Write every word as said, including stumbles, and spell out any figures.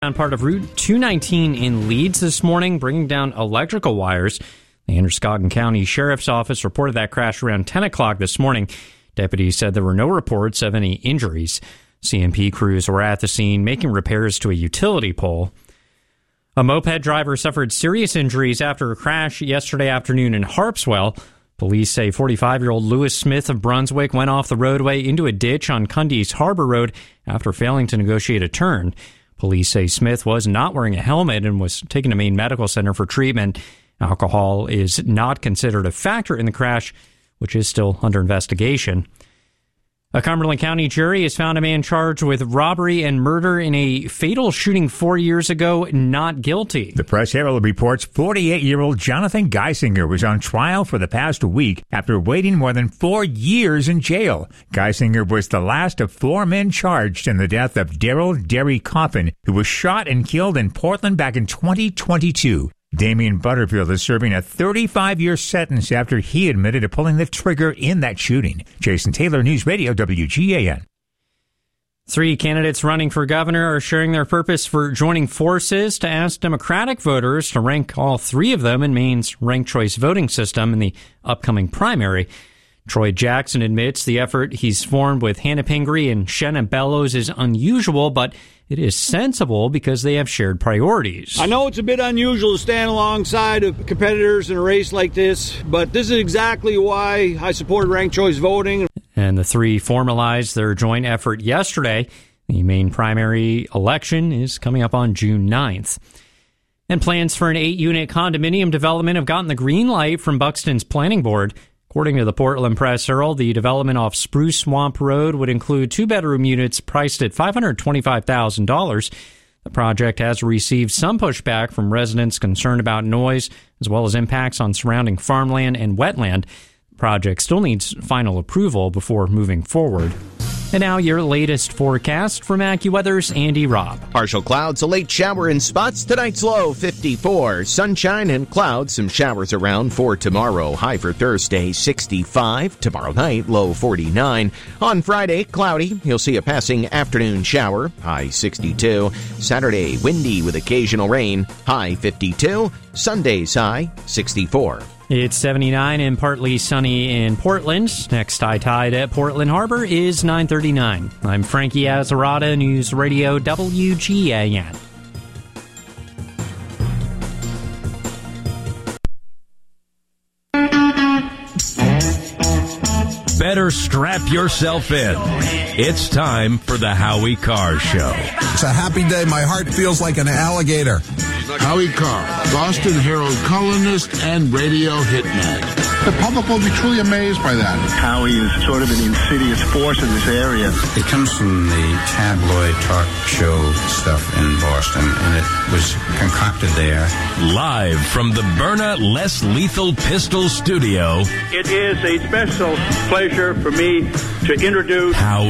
On part of Route two nineteen in Leeds this morning, bringing down electrical wires. The Androscoggin County Sheriff's Office reported that crash around ten o'clock this morning. Deputies said there were no reports of any injuries. C M P crews were at the scene making repairs to a utility pole. A moped driver suffered serious injuries after a crash yesterday afternoon in Harpswell. Police say forty-five-year-old Lewis Smith of Brunswick went off the roadway into a ditch on Cundy's Harbor Road after failing to negotiate a turn. Police say Smith was not wearing a helmet and was taken to Maine Medical Center for treatment. Alcohol is not considered a factor in the crash, which is still under investigation. A Cumberland County jury has found a man charged with robbery and murder in a fatal shooting four years ago not guilty. The Press Herald reports forty-eight-year-old Jonathan Geisinger was on trial for the past week after waiting more than four years in jail. Geisinger was the last of four men charged in the death of Daryl Derry Coffin, who was shot and killed in Portland back in twenty twenty-two. Damian Butterfield is serving a thirty-five-year sentence after he admitted to pulling the trigger in that shooting. Jason Taylor, News Radio, W G A N. Three candidates running for governor are sharing their purpose for joining forces to ask Democratic voters to rank all three of them in Maine's ranked choice voting system in the upcoming primary. Troy Jackson admits the effort he's formed with Hannah Pingree and Shenna Bellows is unusual, but it is sensible because they have shared priorities. I know it's a bit unusual to stand alongside of competitors in a race like this, but this is exactly why I support ranked choice voting. And the three formalized their joint effort yesterday. The main primary election is coming up on June ninth. And plans for an eight-unit condominium development have gotten the green light from Buxton's planning board. According to the Portland Press Herald, the development off Spruce Swamp Road would include two-bedroom units priced at five hundred twenty-five thousand dollars. The project has received some pushback from residents concerned about noise, as well as impacts on surrounding farmland and wetland. The project still needs final approval before moving forward. And now your latest forecast from AccuWeather's Andy Robb. Partial clouds, a late shower in spots. Tonight's low fifty-four. Sunshine and clouds, some showers around for tomorrow. High for Thursday, sixty-five. Tomorrow night, low forty-nine. On Friday, cloudy. You'll see a passing afternoon shower. High sixty-two. Saturday, windy with occasional rain. High fifty-two. Sunday's high, sixty-four. It's seventy-nine and partly sunny in Portland. Next high tide at Portland Harbor is nine thirty-nine. I'm Frankie Azarada, News Radio W G A N. Better strap yourself in. It's time for the Howie Carr Show. It's a happy day. My heart feels like an alligator. Howie Carr, Boston Herald columnist and radio hitman. The public will be truly amazed by that. Howie is sort of an insidious force in this area. It comes from the tabloid talk show stuff in Boston, and it was concocted there. Live from the Byrna Less Lethal Pistol Studio. It is a special pleasure for me to introduce Howie